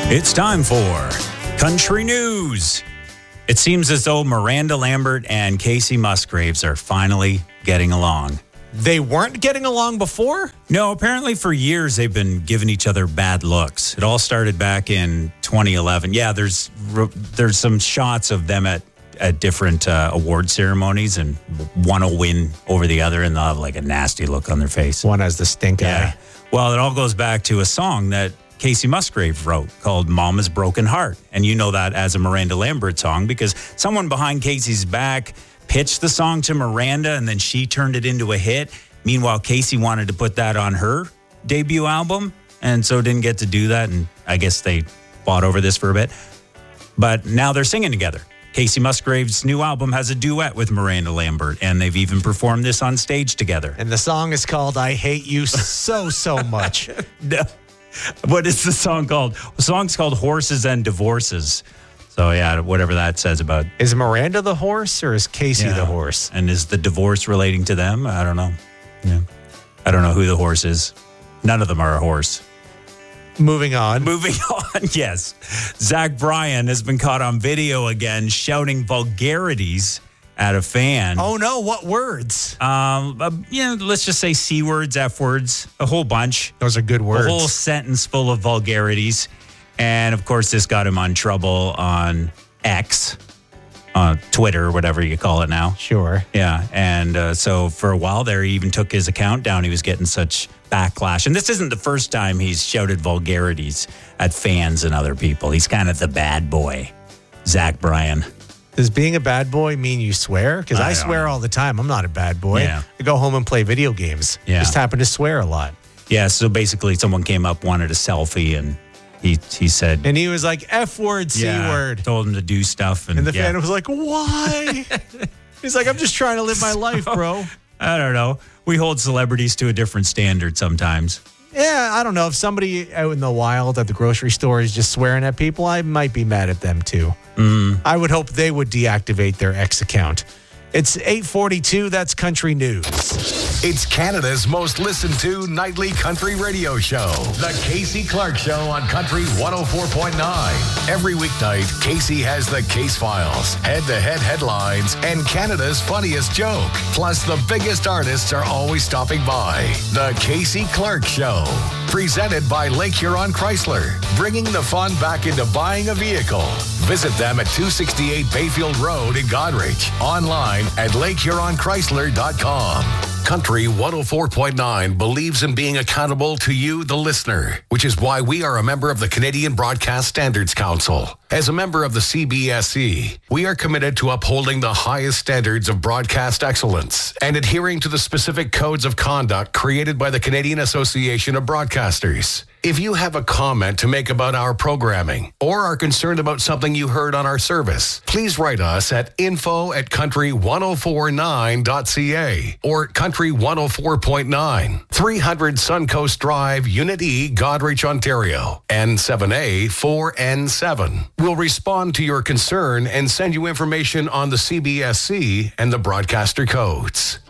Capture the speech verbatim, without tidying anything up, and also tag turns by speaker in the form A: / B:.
A: It's time for Country News. It seems as though Miranda Lambert and Casey Musgraves are finally getting along.
B: They weren't getting along before?
A: No, apparently for years they've been giving each other bad looks. It all started back in twenty eleven. Yeah, there's there's some shots of them at, at different uh, award ceremonies, and one will win over the other, and they'll have like a nasty look on their face.
B: One has the stink
A: Yeah.
B: eye.
A: Well, it all goes back to a song that Casey Musgrave wrote called Mama's Broken Heart. And you know that as a Miranda Lambert song because someone behind Casey's back pitched the song to Miranda and then she turned it into a hit. Meanwhile, Casey wanted to put that on her debut album and so didn't get to do that. And I guess they fought over this for a bit. But now they're singing together. Casey Musgrave's new album has a duet with Miranda Lambert, and they've even performed this on stage together.
B: And the song is called I Hate You So, So Much.
A: No. What is the song called? The song's called Horses and Divorces. So, yeah, whatever that says about...
B: Is Miranda the horse or is Casey
A: Yeah.
B: the horse?
A: And is the divorce relating to them? I don't know. Yeah. I don't know who the horse is. None of them are a horse.
B: Moving on.
A: Moving on, yes. Zach Bryan has been caught on video again shouting vulgarities at a fan.
B: Oh, no. What words?
A: Um, uh, yeah, let's just say C words, F words, a whole bunch.
B: Those are good words.
A: A whole sentence full of vulgarities. And, of course, this got him on trouble on X, uh, Twitter, whatever you call it now.
B: Sure.
A: Yeah. And uh, so for a while there, he even took his account down. He was getting such backlash. And this isn't the first time he's shouted vulgarities at fans and other people. He's kind of the bad boy, Zach Bryan.
B: Does being a bad boy mean you swear? Because I,
A: I
B: swear
A: don't know.
B: all the time. I'm not a bad boy.
A: Yeah.
B: I go home and play video games.
A: Yeah.
B: Just happen to swear a lot.
A: Yeah. So basically, someone came up, wanted a selfie, and he he said,
B: And he was like, F word, C
A: yeah,
B: word.
A: told him to do stuff. And,
B: And the
A: yeah.
B: fan was like, why? He's like, I'm just trying to live my life, bro.
A: I don't know. We hold celebrities to a different standard sometimes.
B: Yeah, I don't know. If somebody out in the wild at the grocery store is just swearing at people, I might be mad at them too.
A: Mm.
B: I would hope they would deactivate their X account. It's eight forty-two. That's Country News.
C: It's Canada's most listened to nightly country radio show, The Casey Clark Show on Country one oh four point nine. Every weeknight, Casey has the case files, head-to-head headlines, and Canada's funniest joke. Plus, the biggest artists are always stopping by. The Casey Clark Show. Presented by Lake Huron Chrysler, bringing the fun back into buying a vehicle. Visit them at two sixty-eight Bayfield Road in Godrich. Online at lake huron chrysler dot com. Country one oh four point nine believes in being accountable to you, the listener, which is why we are a member of the Canadian Broadcast Standards Council. As a member of the C B S E, we are committed to upholding the highest standards of broadcast excellence and adhering to the specific codes of conduct created by the Canadian Association of Broadcasters. If you have a comment to make about our programming or are concerned about something you heard on our service, please write us at info at country ten forty-nine dot c a or Country one oh four point nine, three hundred Suncoast Drive, Unit E, Godrich, Ontario, N seven A four N seven. We'll respond to your concern and send you information on the C B S C and the broadcaster codes.